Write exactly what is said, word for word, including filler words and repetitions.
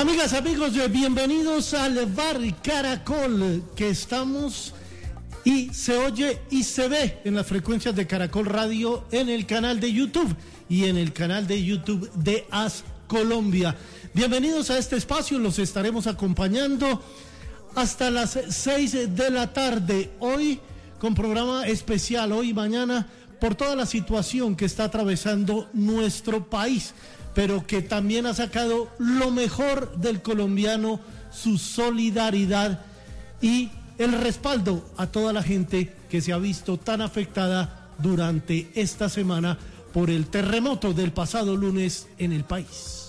Amigas, amigos, bienvenidos al Bar Caracol, que estamos y se oye y se ve en las frecuencias de Caracol Radio, en el canal de YouTube y en el canal de YouTube de As Colombia. Bienvenidos a este espacio, los estaremos acompañando hasta las seis de la tarde, hoy con programa especial, hoy y mañana, por toda la situación que está atravesando nuestro país, pero que también ha sacado lo mejor del colombiano, su solidaridad y el respaldo a toda la gente que se ha visto tan afectada durante esta semana por el terremoto del pasado lunes en el país.